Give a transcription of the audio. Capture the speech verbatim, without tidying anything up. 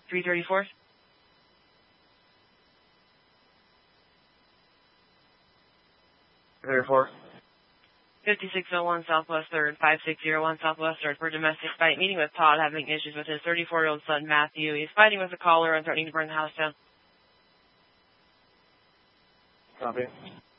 three thirty-four. thirty-four. fifty-six oh one Southwest third, five six zero one Southwest third for domestic fight. Meeting with Todd, having issues with his thirty-four-year-old son, Matthew. He's fighting with a caller and threatening to burn the house down. Copy.